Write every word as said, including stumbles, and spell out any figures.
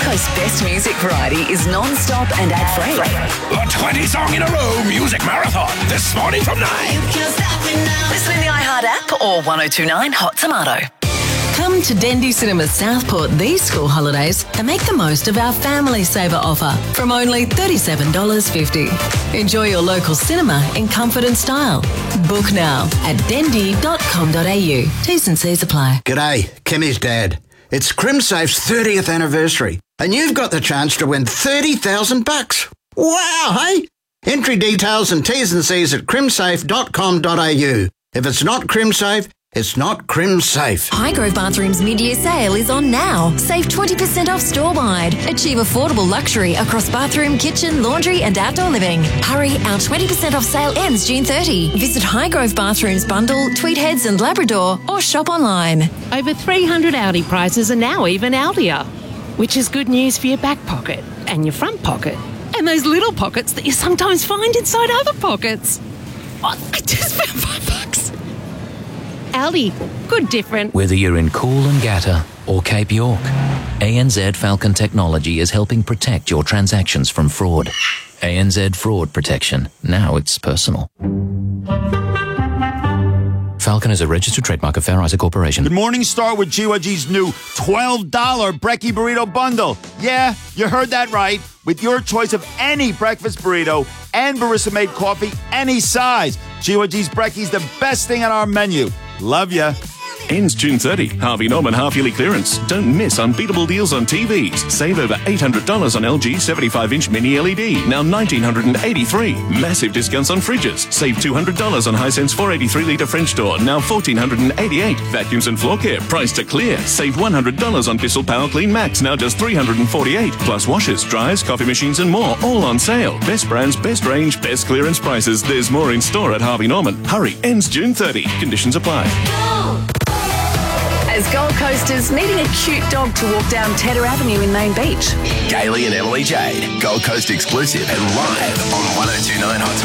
Coast's best music variety is non-stop and ad-free. The twenty song in a row music marathon this morning from nine. Listen in the iHeart app or one oh two nine Hot Tomato. Come to Dendy Cinema Southport these school holidays and make the most of our Family Saver offer from only thirty-seven dollars fifty. Enjoy your local cinema in comfort and style. Book now at dendy dot com dot a u. T's and C's apply. G'day, Kimmy's dad. It's CrimSafe's thirtieth anniversary and you've got the chance to win thirty thousand bucks. Wow, hey? Entry details and T's and C's at crimsafe dot com dot a u. If it's not CrimSafe, it's not CrimSafe. Highgrove Bathrooms mid-year sale is on now. Save twenty percent off store-wide. Achieve affordable luxury across bathroom, kitchen, laundry and outdoor living. Hurry, our twenty percent off sale ends June thirtieth. Visit Highgrove Bathrooms Bundle, Tweedheads and Labrador or shop online. Over three hundred Audi prices are now even Audier, which is good news for your back pocket and your front pocket and those little pockets that you sometimes find inside other pockets. Oh, I just found five bucks. Audi, good different. Whether you're in Coolangatta or Cape York, A N Z Falcon Technology is helping protect your transactions from fraud. A N Z Fraud Protection. Now it's personal. Falcon is a registered trademark of Fair Isaac Corporation. Good morning, start with G Y G's new twelve dollars Brekkie Burrito Bundle. Yeah, you heard that right. With your choice of any breakfast burrito and barista-made coffee, any size. G Y G's Brekkie's the best thing on our menu. Love ya. Ends June thirtieth. Harvey Norman half-yearly clearance. Don't miss unbeatable deals on T Vs. Save over eight hundred dollars on L G seventy-five inch mini L E D. Now one thousand nine hundred eighty-three dollars. Massive discounts on fridges. Save two hundred dollars on Hisense four eighty-three litre French door. Now one thousand four hundred eighty-eight dollars. Vacuums and floor care. Price to clear. Save one hundred dollars on Bissell Power Clean Max. Now just three hundred forty-eight dollars. Plus washers, dryers, coffee machines and more. All on sale. Best brands, best range, best clearance prices. There's more in store at Harvey Norman. Hurry. Ends June thirtieth. Conditions apply. As Gold Coasters needing a cute dog to walk down Tedder Avenue in Main Beach. Gailey and Emily Jade. Gold Coast exclusive and live on one oh two nine Hot Tomato.